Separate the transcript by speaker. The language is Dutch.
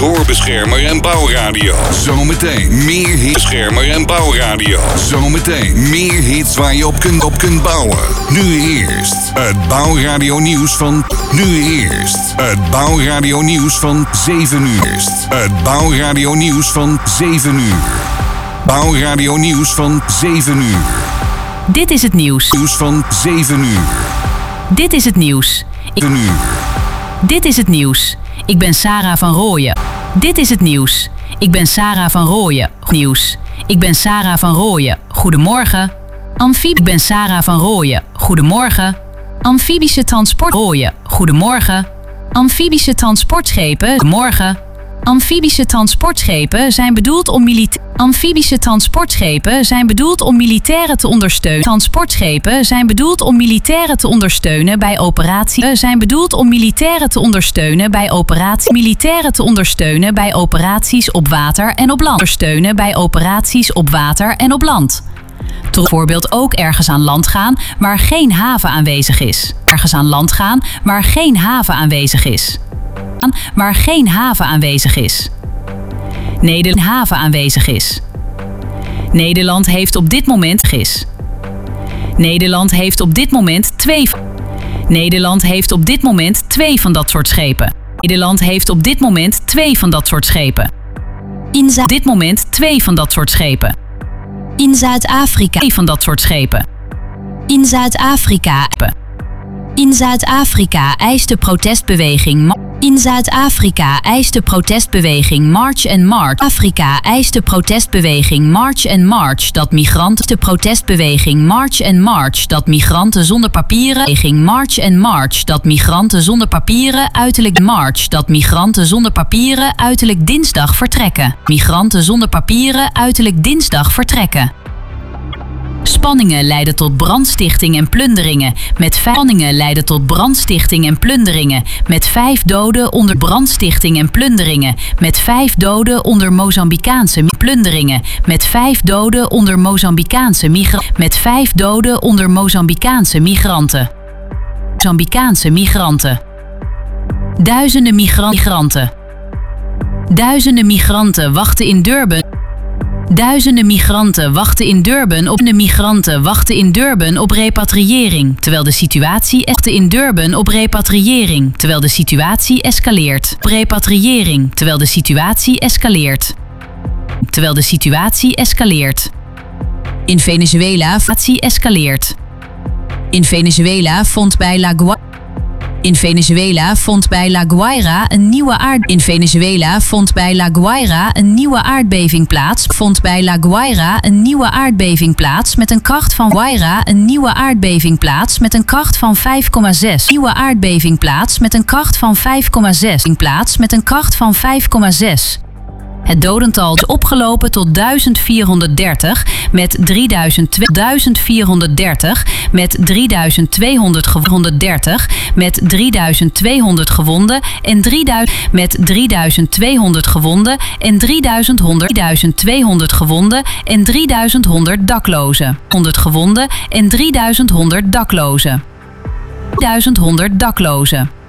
Speaker 1: hoorbeschermer en bouwradio. Zometeen meer hits. Beschermer en bouwradio. Zometeen meer hits waar je op kunt bouwen. Nu eerst het bouwradio nieuws van... Nu eerst het bouwradio nieuws van 7 uur. Het bouwradio nieuws van 7 uur. Bouwradio nieuws van 7 uur.
Speaker 2: Dit is het nieuws.
Speaker 1: Nieuws van 7 uur.
Speaker 2: Dit is het nieuws.
Speaker 1: 7 uur.
Speaker 2: Dit is het nieuws. Ik ben Sarah van Rooyen. Dit is het nieuws. Ik ben Sarah van Rooyen. Nieuws. Ik ben Sarah van Rooyen. Goedemorgen. Ik ben Sarah van Rooyen. Goedemorgen. Amfibische transport. Rooyen. Goedemorgen. Amfibische transportschepen. Morgen. Amfibische transportschepen zijn bedoeld om Amfibische transportschepen zijn bedoeld om militairen te ondersteunen. Transportschepen zijn bedoeld om militairen te ondersteunen bij operaties. Zijn bedoeld om militairen te ondersteunen bij operaties. Militairen te ondersteunen bij operaties op water en op land. Ondersteunen bij operaties op water en op land. Bijvoorbeeld ook ergens aan land gaan waar geen haven aanwezig is. Ergens aan land gaan waar geen haven aanwezig is. Waar geen haven aanwezig is. Haven aanwezig is. Nederland heeft op dit moment Nederland heeft op dit moment twee van dat soort schepen. Nederland heeft op dit moment 2 van dat soort schepen. Op dit moment 2 van dat soort schepen. In Zuid-Afrika 2 van dat soort schepen. In Zuid-Afrika. In Zuid-Afrika eist de protestbeweging. In Zuid-Afrika eist de protestbeweging March and March. Afrika eist de protestbeweging March and March dat migranten. De protestbeweging March and March dat migranten zonder papieren. March and March dat migranten zonder papieren uiterlijk March dat migranten zonder papieren uiterlijk dinsdag vertrekken. Migranten zonder papieren uiterlijk dinsdag vertrekken. Spanningen leiden tot brandstichting en plunderingen. Spanningen leiden tot brandstichting en plunderingen. Met 5 doden onder brandstichting en plunderingen. Met 5 doden onder Mozambicaanse plunderingen. Met 5 doden onder Mozambicaanse migranten. Met 5 doden onder Mozambicaanse migranten. Mozambicaanse migranten. Duizenden migranten. Duizenden migranten wachten in Durban. Duizenden migranten wachten in Durban op repatriëring, terwijl de situatie escaleert. Terwijl de situatie escaleert. In Venezuela vond bij La Guaira. In Venezuela vond bij La Guaira een nieuwe aardbeving plaats. Met een kracht van 5,6. Het dodental is opgelopen tot 1430 met 3230 met 3200 met 3200 gewonden en 3200 gewonden en 3200 gewonden en 3100 daklozen. 100 gewonden en 3100 daklozen. 1100 daklozen.